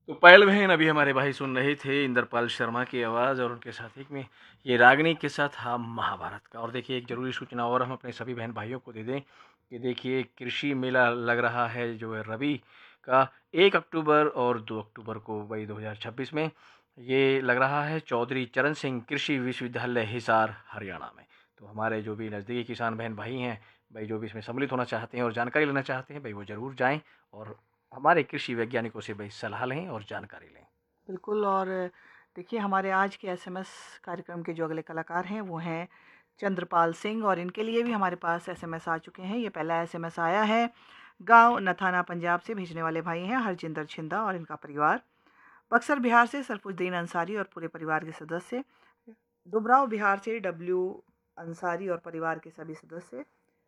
तो पायल बहन अभी हमारे भाई सुन रहे थे इंद्रपाल शर्मा की आवाज़ और उनके साथी में ये रागनी के साथ था महाभारत का। और देखिए एक ज़रूरी सूचना और हम अपने सभी बहन भाइयों को दे दें कि देखिए कृषि मेला लग रहा है जो है रबी का 1 अक्टूबर और 2 अक्टूबर को वही 2026 में ये लग रहा है चौधरी चरण सिंह कृषि विश्वविद्यालय हिसार हरियाणा में। तो हमारे जो भी नज़दीकी किसान बहन भाई हैं भाई जो भी इसमें सम्मिलित होना चाहते हैं और जानकारी लेना चाहते हैं भाई वो ज़रूर जाएँ और हमारे कृषि वैज्ञानिकों से भाई सलाह लें और जानकारी लें। बिल्कुल। और देखिए हमारे आज के एसएमएस कार्यक्रम के जो अगले कलाकार हैं वो हैं चंद्रपाल सिंह, और इनके लिए भी हमारे पास एसएमएस आ चुके हैं। ये पहला एसएमएस आया है गांव नथाना पंजाब से, भेजने वाले भाई हैं हरजिंदर छिंदा और इनका परिवार। बक्सर बिहार से सरफुद्दीन अंसारी और पूरे परिवार के सदस्य। डुमराव बिहार से डब्ल्यू अंसारी और परिवार के सभी सदस्य।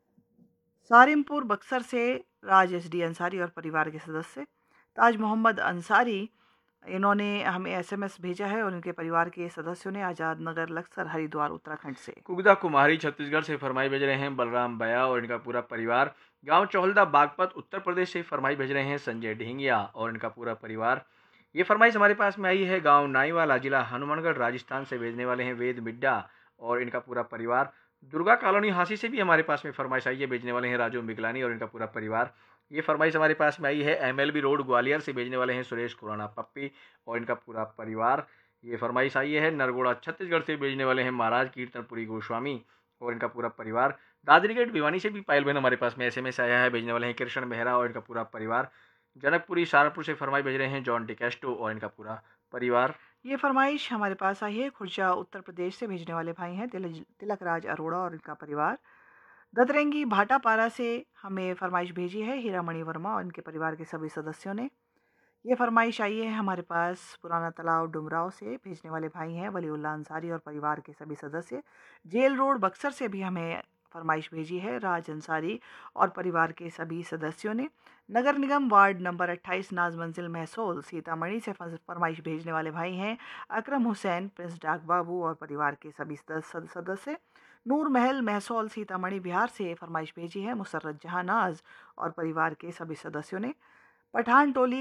सारिमपुर बक्सर से राज एस डी अंसारी और परिवार के सदस्य। ताज मोहम्मद अंसारी, इन्होंने हमें एसएमएस भेजा है और इनके परिवार के सदस्यों ने आज़ाद नगर लक्सर हरिद्वार उत्तराखंड से। कुगदा कुमारी छत्तीसगढ़ से फरमाई भेज रहे हैं बलराम बया और इनका पूरा परिवार। गांव चौहलदा बागपत उत्तर प्रदेश से फरमाई भेज रहे हैं संजय ढिंगिया और इनका पूरा परिवार। ये फरमाइश हमारे पास में आई है गांव नाईवाला जिला हनुमानगढ़ राजस्थान से, भेजने वाले हैं वेद मिड्डा और इनका पूरा परिवार। दुर्गा कॉलोनी हांसी से भी हमारे पास में फरमाइश आई है, भेजने वाले हैं राजू मिगलानी और इनका पूरा परिवार। ये फरमाइश हमारे पास में आई है एमएलबी रोड ग्वालियर से, भेजने वाले हैं सुरेश खुराना पप्पी और इनका पूरा परिवार। ये फरमाइश आई है नरगोड़ा छत्तीसगढ़ से, भेजने वाले हैं महाराज कीर्तनपुरी गोस्वामी और इनका पूरा परिवार। दादरी गेट भिवानी से भी पायल बहन हमारे पास में एसएमएस आया है, भेजने वाले हैं कृष्ण मेहरा और इनका पूरा परिवार। जनकपुरी सहारनपुर से फरमाई भेज रहे हैं जॉन डिकेस्टो और इनका पूरा परिवार। ये फरमाइश हमारे पास आई है खुर्जा उत्तर प्रदेश से, भेजने वाले भाई हैं तिलक राज अरोड़ा और इनका परिवार। ददरंगी भाटापारा से हमें फरमाइश भेजी है हीरामणि वर्मा और इनके परिवार के सभी सदस्यों ने। ये फरमाइश आई है हमारे पास पुराना तालाब डुमराव से, भेजने वाले भाई हैं वलीउल्लाह अंसारी और परिवार के सभी सदस्य। जेल रोड बक्सर से भी हमें फरमाइश भेजी है राज अंसारी और परिवार के सभी सदस्यों ने। नगर निगम वार्ड नंबर 28 नाज मंजिल महसोल सीतामढ़ी से फरमाइश भेजने वाले भाई हैं अकरम हुसैन, प्रिंस डाक बाबू और परिवार के सभी सदस्य। नूर महल महसोल सीतामढ़ी बिहार से फरमाइश भेजी है मुसर्रत जहां नाज और परिवार के सभी सदस्यों ने। पठान टोली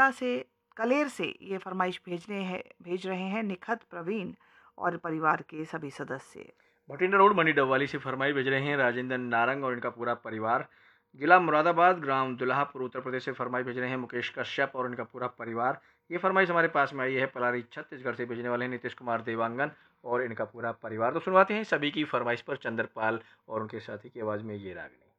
कलेर से ये फरमाइश भेज रहे हैं निखत प्रवीण और परिवार के सभी सदस्य। भटिंडा रोड मंडी डबवाली से फरमाई भेज रहे हैं राजेंद्र नारंग और इनका पूरा परिवार। जिला मुरादाबाद ग्राम दुल्हापुर उत्तर प्रदेश से फरमाई भेज रहे हैं मुकेश कश्यप और इनका पूरा परिवार। ये फरमाइश हमारे पास में आई है पलारी छत्तीसगढ़ से, भेजने वाले हैं नीतीश कुमार देवांगन और इनका पूरा परिवार। तो सुनवाते हैं सभी की फरमाइश पर चंद्रपाल और उनके साथी की आवाज़ में ये रागनी।